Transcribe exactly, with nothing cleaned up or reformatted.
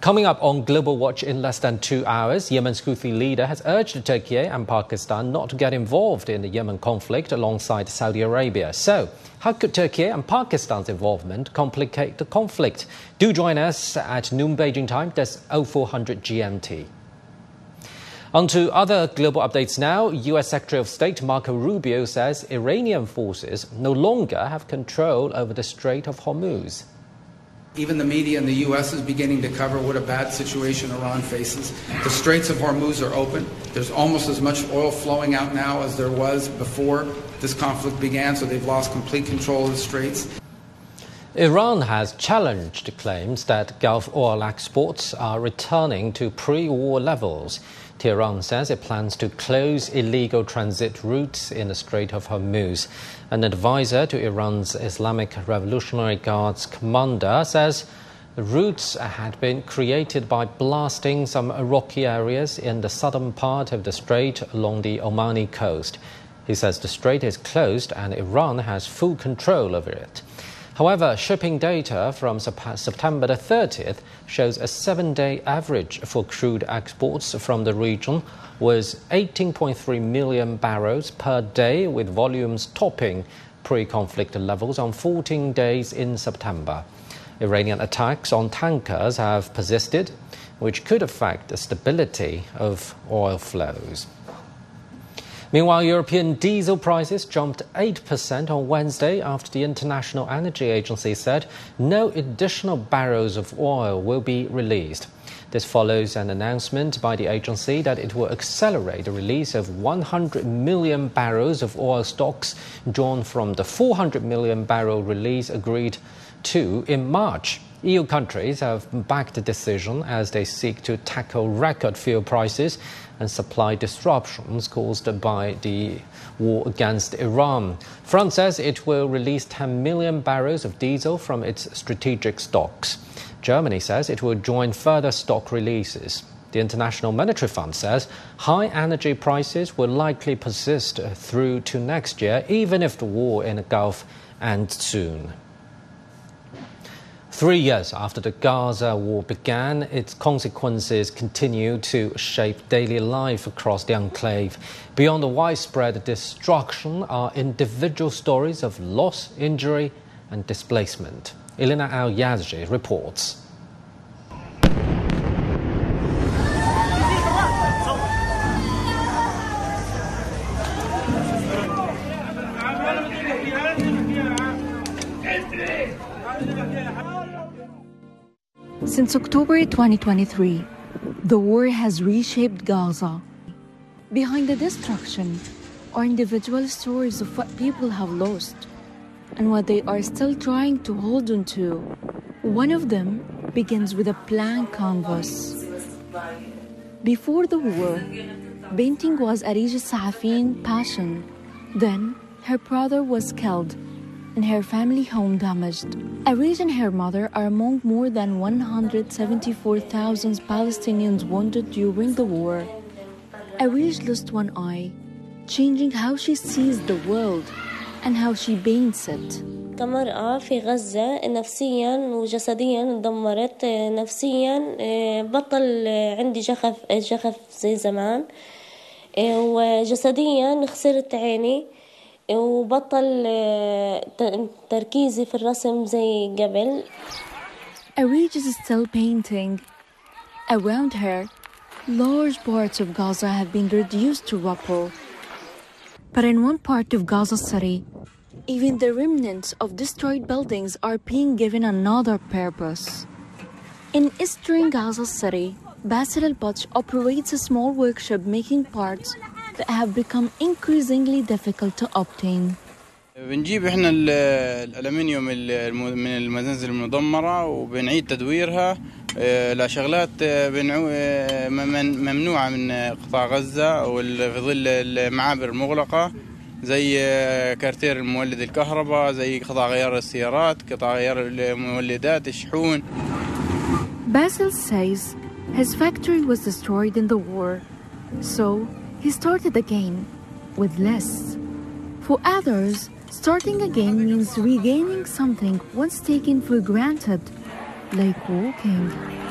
Coming up on Global Watch in less than two hours, Yemen's Houthi leader has urged Turkey and Pakistan not to get involved in the Yemen conflict alongside Saudi Arabia. So, how could Turkey and Pakistan's involvement complicate the conflict? Do join us at noon Beijing time, that's oh four hundred G M T. On to other global updates now. U S Secretary of State Marco Rubio says Iranian forces no longer have control over the Strait of Hormuz. Even the media in the U S is beginning to cover what a bad situation Iran faces. The Straits of Hormuz are open. There's almost as much oil flowing out now as there was before this conflict began, so they've lost complete control of the straits. Iran has challenged claims that Gulf oil exports are returning to pre-war levels. Tehran says it plans to close illegal transit routes in the Strait of Hormuz. An advisor to Iran's Islamic Revolutionary Guards commander says the routes had been created by blasting some rocky areas in the southern part of the strait along the Omani coast. He says the strait is closed and Iran has full control over it. However, shipping data from September the thirtieth shows a seven-day average for crude exports from the region was eighteen point three million barrels per day, with volumes topping pre-conflict levels on fourteen days in September. Iranian attacks on tankers have persisted, which could affect the stability of oil flows. Meanwhile, European diesel prices jumped eight percent on Wednesday after the International Energy Agency said no additional barrels of oil will be released. This follows an announcement by the agency that it will accelerate the release of one hundred million barrels of oil stocks drawn from the four hundred million barrel release agreed to in March. E U countries have backed the decision as they seek to tackle record fuel prices and supply disruptions caused by the war against Iran. France says it will release ten million barrels of diesel from its strategic stocks. Germany says it will join further stock releases. The International Monetary Fund says high energy prices will likely persist through to next year, even if the war in the Gulf ends soon. Three years after the Gaza war began, its consequences continue to shape daily life across the enclave. Beyond the widespread destruction are individual stories of loss, injury and displacement. Elena Al-Yazji reports. Since October twenty twenty-three, the war has reshaped Gaza. Behind the destruction are individual stories of what people have lost and what they are still trying to hold on to. One of them begins with a blank canvas. Before the war, painting was Arija Saafi's passion. Then, her brother was killed and her family home damaged. Arija and her mother are among more than one hundred seventy-four thousand Palestinians wounded during the war. Arija lost one eye, changing how she sees the world and how she paints it. كمرأة في غزة نفسياً وجسدياً انضمرت. نفسياً بطل عندي جخف جخف زي زمان، وجسدياً خسرت عيني وبطل تركيزي في الرسم زي قبل. Arija is still painting. Around her, large parts of Gaza have been reduced to rubble. But in one part of Gaza City, even the remnants of destroyed buildings are being given another purpose. In eastern Gaza City, Basil al-Butch operates a small workshop making parts that have become increasingly difficult to obtain. بنجيب احنا الالومنيوم من المنازل المدمره وبنعيد تدويرها لشغلات ممنوعه من قطاع غزه وفي ظل المعابر المغلقه زي كارتير المولد الكهرباء، زي قطع غيار السيارات، قطع غيار المولدات، الشحون. Basil says his factory was destroyed in the war, so he started again with less. For others, starting again means regaining something once taken for granted, like walking.